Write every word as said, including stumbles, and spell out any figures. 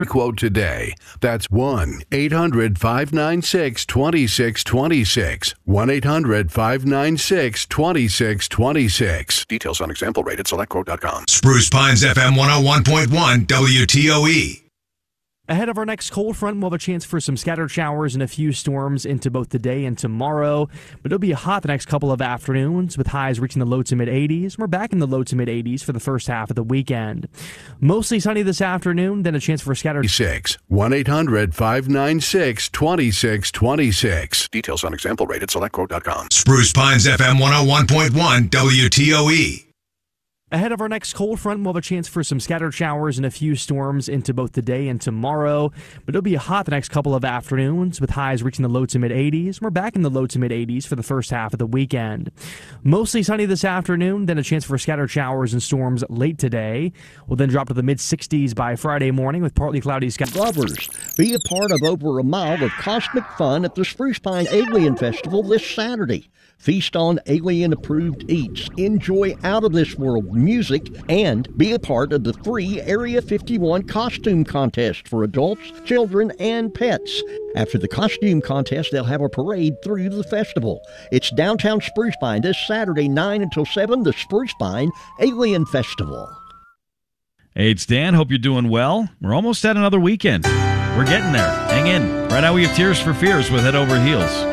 Quote today. That's one eight hundred five nine six two six two six. one eight hundred five nine six two six two six. Details on example rate at select quote dot com. Spruce Pines F M one oh one point one W T O E. Ahead of our next cold front, we'll have a chance for some scattered showers and a few storms into both today and tomorrow. But it'll be hot the next couple of afternoons, with highs reaching the low to mid eighties. We're back in the low to mid eighties for the first half of the weekend. Mostly sunny this afternoon, then a chance for scattered six. one eight hundred five nine six two six two six. Details on example rate at select quote dot com. Spruce Pines F M one oh one point one W T O E. Ahead of our next cold front, we'll have a chance for some scattered showers and a few storms into both today and tomorrow. But it'll be hot the next couple of afternoons, with highs reaching the low to mid eighties. We're back in the low to mid eighties for the first half of the weekend. Mostly sunny this afternoon, then a chance for scattered showers and storms late today. We'll then drop to the mid sixties by Friday morning with partly cloudy skies. Lovers, be a part of over a mile of cosmic fun at the Spruce Pine Alien Festival this Saturday. Feast on alien-approved eats, enjoy out-of-this-world music, and be a part of the free Area fifty-one costume contest for adults, children, and pets. After the costume contest, they'll have a parade through the festival. It's downtown Spruce Pine this Saturday, nine until seven, the Spruce Pine Alien Festival. Hey, it's Dan. Hope you're doing well. We're almost at another weekend. We're getting there. Hang in. Right now we have Tears for Fears with Head Over Heels.